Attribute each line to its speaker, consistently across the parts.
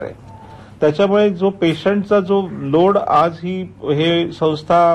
Speaker 1: त्याच्यामुळे जो पेशंटचा जो लोड आज हे संस्था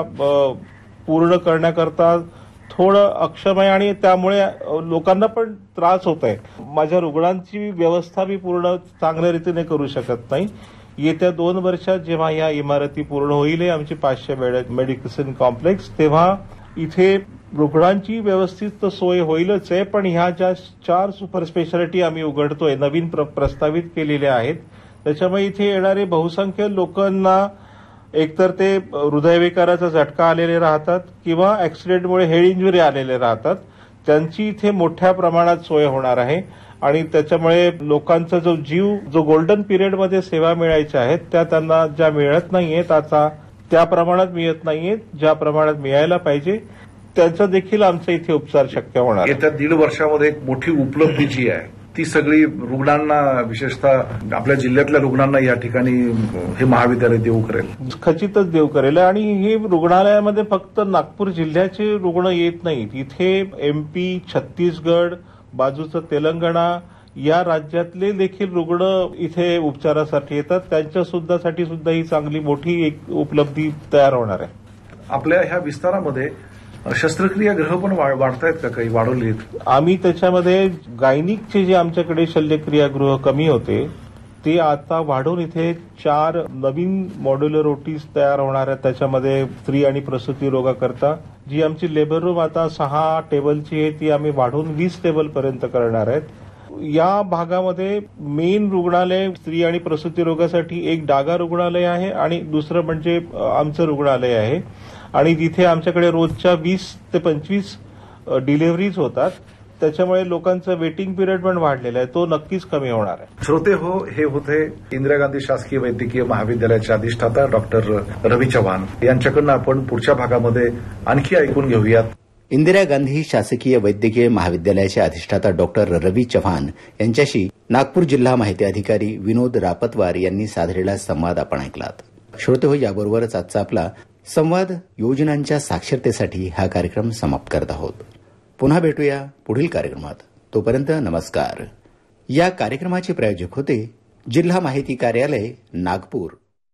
Speaker 1: पूर्ण करण्याकरता थोडं अक्षम आहे आणि त्यामुळे लोकांना पण त्रास होत आहे. माझ्या रुग्णांची व्यवस्था मी पूर्ण चांगल्या रीतीने करू शकत नाही. येत्या 2 वर्षात जेव्हा या इमारती पूर्ण होईल आमची 500 मेडिसिन कॉम्प्लेक्स, तेव्हा इथे रुग्णांची व्यवस्थित सोय होईलच आहे. पण ह्या ज्या 4 सुपर स्पेशालिटी आम्ही उघडतोय, नवीन प्रस्तावित केलेल्या आहेत, त्याच्यामुळे इथे येणारे बहुसंख्य लोकांना एकतर ते हृदयविकाराचा झटका आलेले राहतात किंवा ऍक्सिडेंटमुळे हेड इंजुरी आलेले राहतात. त्यांची इथे मोठ्या प्रमाणात सोय होणार आहे आणि त्याच्यामुळे लोकांचा जो जीव, जो गोल्डन पिरियडमध्ये सेवा मिळायच्या आहेत त्या त्यांना ज्या मिळत नाहीयेत आता, त्या प्रमाणात मिळत नाहीयेत, ज्या प्रमाणात मिळायला पाहिजे त्याचा देखील आमचा इथे उपचार शक्य होणार.
Speaker 2: येत्या 1.5 वर्षामध्ये एक मोठी उपलब्धी जी आहे ती सगळी रुग्णांना, विशेषतः आपल्या जिल्ह्यातल्या रुग्णांना या ठिकाणी हे महाविद्यालय देऊ करेल.
Speaker 1: खचितच देऊ करेल. आणि हे रुग्णालयामध्ये फक्त नागपूर जिल्ह्याचे रुग्ण येत नाहीत. इथे MP, छत्तीसगड, बाजूचं तेलंगणा या राज्यातले देखील रुग्ण इथे उपचारासाठी येतात. त्यांच्या सुद्धा ही चांगली मोठी एक उपलब्धी तयार होणार आहे.
Speaker 2: आपल्या ह्या विस्तारामध्ये शस्त्रक्रिया गृह पण वाढतायत का, काही वाढवलीत?
Speaker 1: आम्ही त्याच्यामध्ये गायनिकचे जे आमच्याकडे शल्यक्रियागृह कमी होते ते आता वाढवून इथे 4 नवीन मॉड्युलर ओटीज तयार होणार आहेत. त्याच्यामध्ये स्त्री आणि प्रसूती रोगाकरता जी आमची लेबर रूम आता 6 टेबलची आहे ती आम्ही वाढवून 20 टेबलपर्यंत करणार आहेत. या भागामध्ये मेन रुग्णालय स्त्री आणि प्रसूती रोगासाठी एक डागा रुग्णालय आहे आणि दुसरं म्हणजे आमचं रुग्णालय आहे आणि तिथे आमच्याकडे रोजच्या 20 ते 25 डिलिव्हरीज होतात. त्याच्यामुळे लोकांचं वेटिंग पिरियड पण वाढलेला आहे, तो नक्कीच कमी होणार आहे.
Speaker 2: श्रोते हो, हे होते इंदिरा गांधी शासकीय वैद्यकीय महाविद्यालयाचे अधिष्ठाता डॉक्टर रवी चव्हाण. यांच्याकडून आपण पुढच्या भागामध्ये आणखी ऐकून घेऊयात.
Speaker 3: इंदिरा गांधी शासकीय वैद्यकीय महाविद्यालयाचे अधिष्ठाता डॉक्टर रवी चव्हाण यांच्याशी नागपूर जिल्हा माहिती अधिकारी विनोद रापतवार यांनी साधलेला संवाद आपण ऐकलात. श्रोते हो, याबरोबरच आजचा आपला संवाद योजनांच्या साक्षरतेसाठी हा कार्यक्रम समाप्त करत आहोत. पुन्हा भेटूया पुढील कार्यक्रमात. तोपर्यंत नमस्कार. या कार्यक्रमाचे प्रायोजक होते जिल्हा माहिती कार्यालय नागपूर.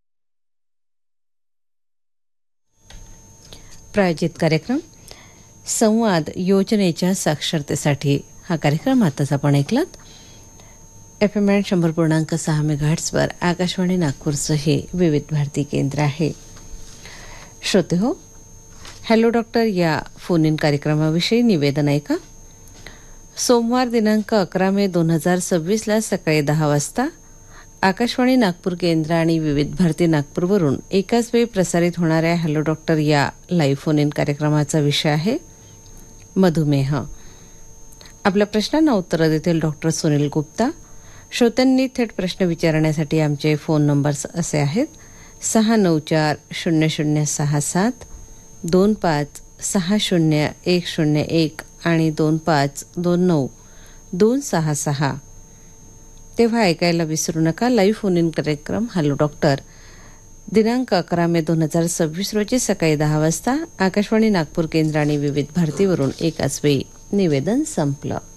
Speaker 4: प्रायोजित कार्यक्रम संवाद योजनेच्या साक्षरतेसाठी हा कार्यक्रम आताच आपण ऐकलात. FM 100.6 मेगाहर्ट्झवर आकाशवाणी नागपूरचं हे विविध भारती केंद्र आहे. श्रोते हो, हॅलो डॉक्टर या फोन इन कार्यक्रमाविषयी निवेदन ऐका. सोमवार दिनांक 11 मे 2026 सकाळी 10 वाजता आकाशवाणी नागपूर केंद्र आणि विविध भारती नागपूरवरून एकाच वेळी प्रसारित होणाऱ्या हॅलो डॉक्टर या लाईव्ह फोन इन कार्यक्रमाचा विषय आहे मधुमेह. आपल्या प्रश्नांना उत्तरं देतील डॉक्टर सुनील गुप्ता. श्रोत्यांनी थेट प्रश्न विचारण्यासाठी आमचे फोन नंबर्स असे आहेत 694-0067, 2560-101 आणि 2529-266. तेव्हा ऐकायला विसरू नका लाईव्ह फोन इन कार्यक्रम हॅलो डॉक्टर दिनांक 11 मे 2026 रोजी सकाळी 10 वाजता आकाशवाणी नागपूर केंद्र आणि विविध भारतीवरून एकाच वेळी. निवेदन संपलं.